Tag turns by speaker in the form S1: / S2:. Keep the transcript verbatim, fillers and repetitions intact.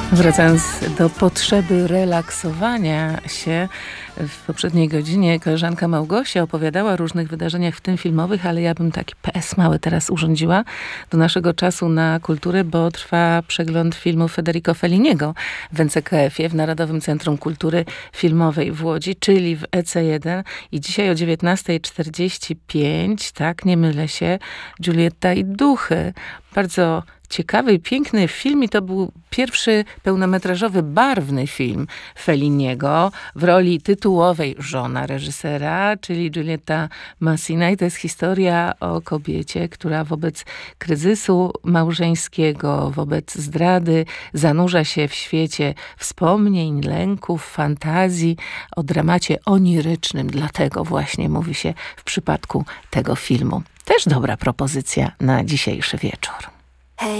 S1: Wracając do potrzeby relaksowania się, w poprzedniej godzinie koleżanka Małgosia opowiadała o różnych wydarzeniach, w tym filmowych, ale ja bym taki P S mały teraz urządziła do naszego czasu na kulturę, bo trwa przegląd filmu Federico Felliniego w N C K F-ie, w Narodowym Centrum Kultury Filmowej w Łodzi, czyli w E C jeden. I dzisiaj o dziewiętnasta czterdzieści pięć, tak, nie mylę się, Giulietta i duchy. Bardzo ciekawy i piękny film i to był pierwszy pełnometrażowy, barwny film Felliniego w roli tytułowej żona reżysera, czyli Giulietta Masina. I to jest historia o kobiecie, która wobec kryzysu małżeńskiego, wobec zdrady zanurza się w świecie wspomnień, lęków, fantazji, o dramacie onirycznym. Dlatego właśnie mówi się w przypadku tego filmu. Też dobra propozycja na dzisiejszy wieczór.